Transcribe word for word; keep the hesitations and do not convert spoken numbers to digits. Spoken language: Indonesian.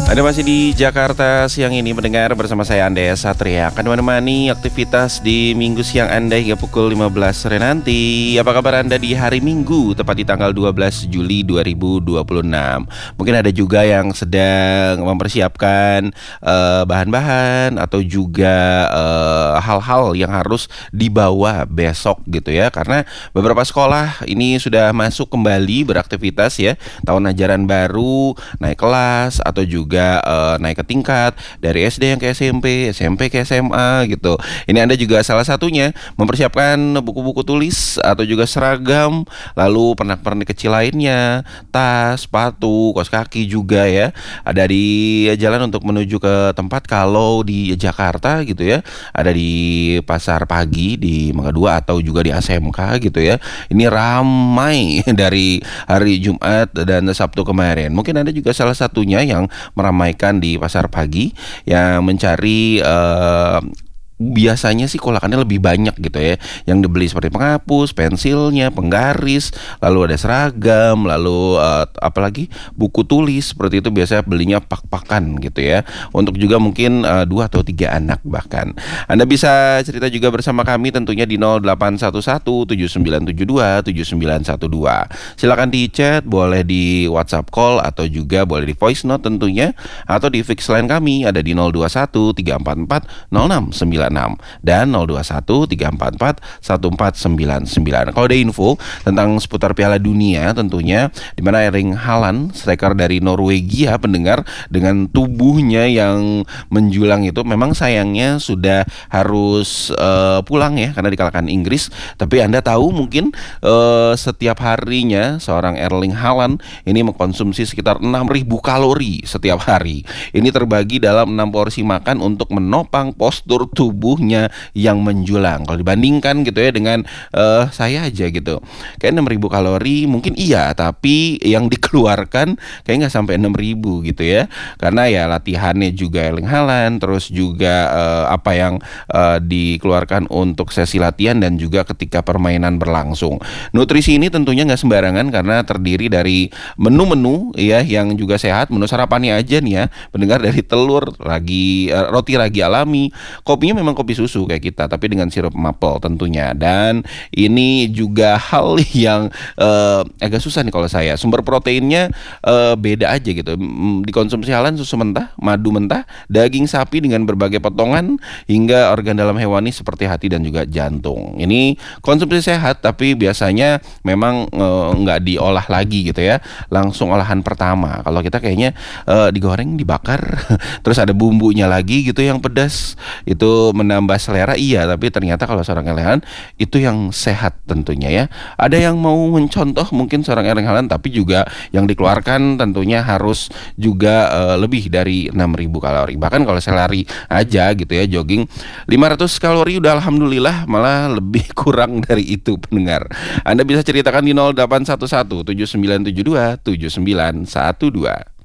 Anda masih di Jakarta siang ini mendengar bersama saya Andes Satria akan menemani aktivitas di minggu siang Anda hingga pukul lima belas sore nanti. Apa kabar Anda di hari Minggu tepat di tanggal dua belas Juli dua ribu dua puluh enam? Mungkin ada juga yang sedang mempersiapkan eh, bahan-bahan atau juga eh, hal-hal yang harus dibawa besok gitu ya. Karena beberapa sekolah ini sudah masuk kembali beraktivitas ya. Tahun ajaran baru, naik kelas atau juga uh, naik ke tingkat dari S D yang ke S M P, S M P ke S M A gitu. Ini Anda juga salah satunya mempersiapkan buku-buku tulis atau juga seragam, lalu pernak-pernik kecil lainnya, tas, sepatu, kaos kaki juga ya. Ada di jalan untuk menuju ke tempat. Kalau di Jakarta gitu ya, ada di Pasar Pagi di Mangga Dua atau juga di A S M K gitu ya. Ini ramai dari hari Jumat dan Sabtu kemarin. Mungkin Anda juga salah satunya yang meramaikan di Pasar Pagi yang mencari uh, biasanya sih kolakannya lebih banyak gitu ya, yang dibeli seperti penghapus, pensilnya, penggaris, lalu ada seragam, lalu uh, apalagi buku tulis seperti itu biasanya belinya pak-pakan gitu ya, untuk juga mungkin uh, dua atau tiga anak bahkan. Anda bisa cerita juga bersama kami tentunya di nol delapan satu satu tujuh sembilan tujuh dua tujuh sembilan satu dua. Silakan di chat, boleh di WhatsApp call atau juga boleh di voice note tentunya, atau di fix line kami ada di nol dua satu tiga empat empat nol enam sembilan enam dan nol dua satu tiga empat empat satu empat sembilan sembilan. Kalau ada info tentang seputar Piala Dunia tentunya, di mana Erling Haaland, striker dari Norwegia pendengar, dengan tubuhnya yang menjulang itu memang sayangnya sudah harus uh, pulang ya karena dikalahkan Inggris. Tapi Anda tahu mungkin uh, setiap harinya seorang Erling Haaland ini mengkonsumsi sekitar enam ribu kalori setiap hari. Ini terbagi dalam enam porsi makan untuk menopang postur tubuhnya yang menjulang. Kalau dibandingkan gitu ya dengan uh, saya aja gitu, kayak enam ribu kalori mungkin iya, tapi yang dikeluarkan kayak nggak sampai enam ribu gitu ya, karena ya latihannya juga Erling Haaland, terus juga uh, apa yang uh, dikeluarkan untuk sesi latihan dan juga ketika permainan berlangsung. Nutrisi ini tentunya nggak sembarangan karena terdiri dari menu-menu ya yang juga sehat. Menu sarapannya aja nih ya pendengar, dari telur, ragi, uh, roti ragi alami, kopinya memang kopi susu kayak kita tapi dengan sirup maple tentunya. Dan ini juga hal yang uh, agak susah nih kalau saya, sumber proteinnya uh, beda aja gitu. Dikonsumsi Haaland susu mentah, madu mentah, daging sapi dengan berbagai potongan, hingga organ dalam hewani seperti hati dan juga jantung. Ini konsumsi sehat tapi biasanya memang uh, nggak diolah lagi gitu ya, langsung olahan pertama. Kalau kita kayaknya uh, digoreng, dibakar terus ada bumbunya lagi gitu yang pedas, itu menambah selera. Iya, tapi ternyata kalau seorang Erling Haaland itu yang sehat tentunya ya. Ada yang mau mencontoh mungkin seorang Erling Haaland, tapi juga yang dikeluarkan tentunya harus juga uh, lebih dari enam ribu kalori. Bahkan kalau saya lari aja gitu ya, jogging lima ratus kalori udah alhamdulillah, malah lebih kurang dari itu pendengar. Anda bisa ceritakan di nol delapan satu satu tujuh sembilan tujuh dua tujuh sembilan satu dua.